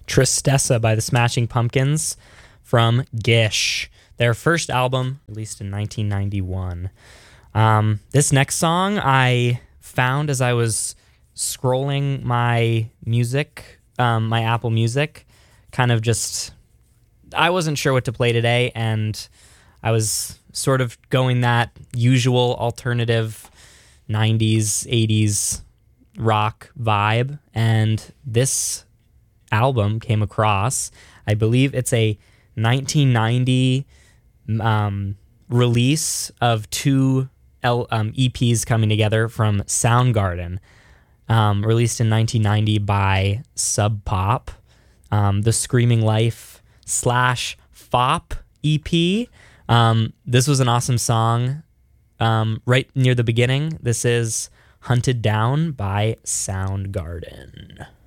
Tristessa by the Smashing Pumpkins from Gish, their first album released in 1991. This next song I found as I was scrolling my music, my Apple Music, kind of just, I wasn't sure what to play today, and I was sort of going that usual alternative 90s, 80s rock vibe, and this album came across. I believe it's a 1990 release of two EPs coming together from Soundgarden, released in 1990 by Sub Pop, the Screaming Life / Fop EP. This was an awesome song. Right near the beginning, this is Hunted Down by Soundgarden.